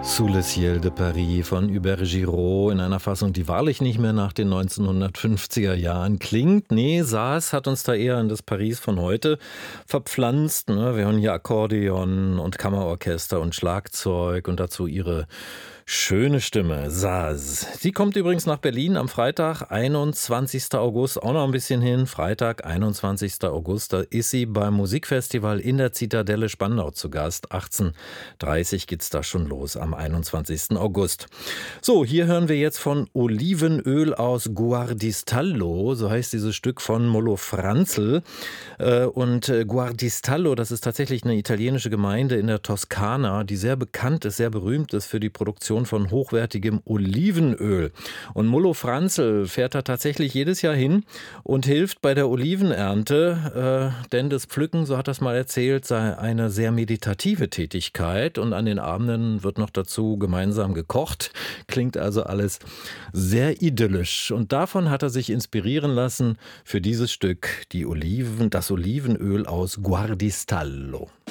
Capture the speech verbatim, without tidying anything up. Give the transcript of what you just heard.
Sous le ciel de Paris von Hubert Giraud in einer Fassung, die wahrlich nicht mehr nach den neunzehnhundertfünfziger Jahren klingt. Nee, Saas hat uns da eher in das Paris von heute verpflanzt. Ne? Wir hören hier Akkordeon und Kammerorchester und Schlagzeug und dazu ihre schöne Stimme, Saas. Sie kommt übrigens nach Berlin am Freitag, einundzwanzigsten August, auch noch ein bisschen hin. Freitag, einundzwanzigsten August, da ist sie beim Musikfestival in der Zitadelle Spandau zu Gast. achtzehn Uhr dreißig geht's da schon los am einundzwanzigsten August. So, hier hören wir jetzt von Olivenöl aus Guardistallo, so heißt dieses Stück von Mollo Franzl. Und Guardistallo, das ist tatsächlich eine italienische Gemeinde in der Toskana, die sehr bekannt ist, sehr berühmt ist für die Produktion von hochwertigem Olivenöl. Und Mollo Franzl fährt da tatsächlich jedes Jahr hin und hilft bei der Olivenernte, äh, denn das Pflücken, so hat er es mal erzählt, sei eine sehr meditative Tätigkeit und an den Abenden wird noch dazu gemeinsam gekocht. Klingt also alles sehr idyllisch und davon hat er sich inspirieren lassen für dieses Stück, die Oliven, das Olivenöl aus Guardistallo.